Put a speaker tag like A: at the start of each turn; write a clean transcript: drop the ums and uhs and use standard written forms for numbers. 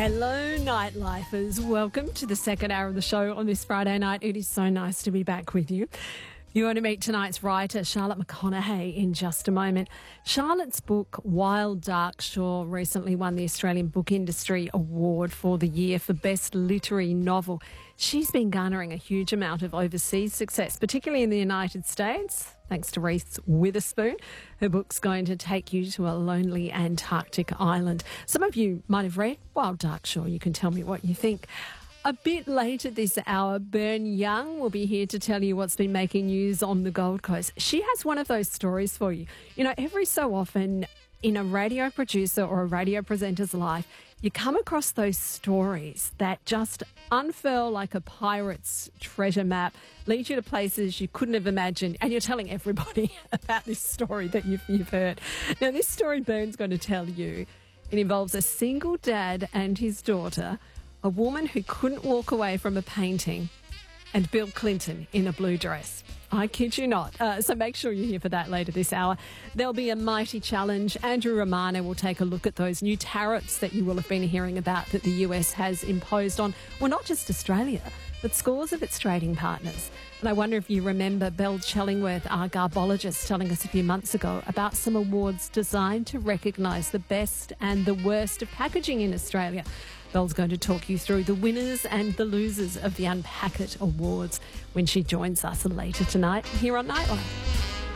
A: Hello, nightlifers. Welcome to the second hour of the show on this Friday night. It is so nice to be back with you. You want to meet tonight's writer, Charlotte McConaghay, in just a moment. Charlotte's book, Wild Dark Shore, recently won the Australian Book Industry Award for the year for Best Literary Novel. She's been garnering a huge amount of overseas success, particularly in the United States, thanks to Reese Witherspoon. Her book's going to take you to a lonely Antarctic island. Some of you might have read Wild Dark Shore. You can tell me what you think. A bit later this hour, Bern Young will be here to tell you what's been making news on the Gold Coast. She has one of those stories for you. You know, every so often in a radio producer or a radio presenter's life, you come across those stories that just unfurl like a pirate's treasure map, lead you to places you couldn't have imagined, and you're telling everybody about this story that you've heard. Now, this story Bern's going to tell you, it involves a single dad and his daughter, a woman who couldn't walk away from a painting, and Bill Clinton in a blue dress. I kid you not. So make sure you're here for that later this hour. There'll be a mighty challenge. Andrew Romano will take a look at those new tariffs that you will have been hearing about that the US has imposed on, well, not just Australia, but scores of its trading partners. And I wonder if you remember Belle Chellingworth, our garbologist, telling us a few months ago about some awards designed to recognise the best and the worst of packaging in Australia. Belle's going to talk you through the winners and the losers of the Unpack It Awards when she joins us later tonight here on Nightline.